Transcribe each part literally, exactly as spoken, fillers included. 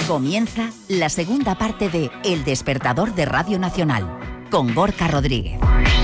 Comienza la segunda parte de El Despertador de Radio Nacional, con Gorka Rodríguez.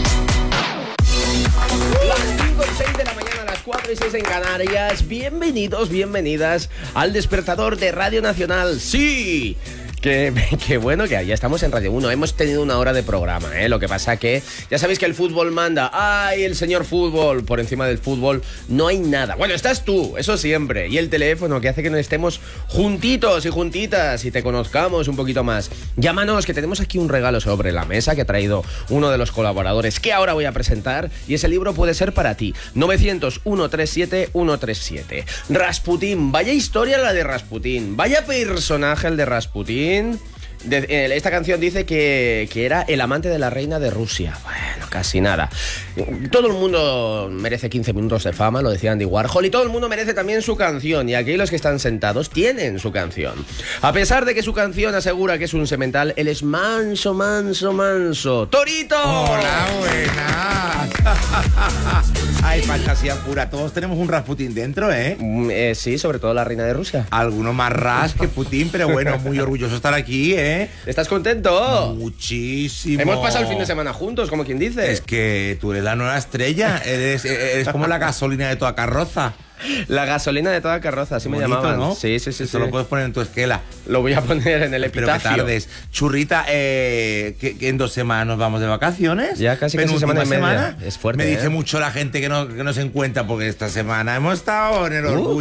Las cinco y seis de la mañana, las cuatro y seis en Canarias. Bienvenidos, bienvenidas al Despertador de Radio Nacional. ¡Sí! Qué, qué bueno que ya estamos en Radio uno. Hemos tenido una hora de programa, ¿eh? Lo que pasa que ya sabéis que el fútbol manda. ¡Ay, el señor fútbol! Por encima del fútbol no hay nada. Bueno, estás tú, eso siempre. Y el teléfono que hace que nos estemos juntitos y juntitas y te conozcamos un poquito más. Llámanos, que tenemos aquí un regalo sobre la mesa que ha traído uno de los colaboradores que ahora voy a presentar. Y ese libro puede ser para ti. novecientos, ciento treinta y siete, ciento treinta y siete. Rasputín. Vaya historia la de Rasputín. Vaya personaje el de Rasputín. De, eh, esta canción dice que, que era el amante de la reina de Rusia. Bueno, casi nada. Todo el mundo merece quince minutos de fama, lo decía Andy Warhol, y todo el mundo merece también su canción, y aquí los que están sentados tienen su canción. A pesar de que su canción asegura que es un semental, él es manso, manso, manso. ¡Torito! ¡Hola, buenas! Ay, fantasía pura. Todos tenemos un Rasputín dentro, ¿eh? Mm, eh sí, sobre todo la reina de Rusia. Alguno más ras que Putin, pero bueno, muy orgulloso de estar aquí, ¿eh? ¿Estás contento? Muchísimo. Hemos pasado el fin de semana juntos, como quien dice. Es que tú eres la nueva estrella. Eres, eres como la gasolina de toda carroza. La gasolina de toda carroza, así Bonito, me llamaban. ¿no? Sí, sí, sí. Esto sí. lo puedes poner en tu esquela. Lo voy a poner en el epitafio. Pero que tardes. Churrita, eh, que, que en dos semanas nos vamos de vacaciones. Ya casi casi semana y media. semana. Es fuerte, Me dice ¿eh? mucho la gente que no, que no se encuentra, porque esta semana hemos estado en el orgullo. Uh.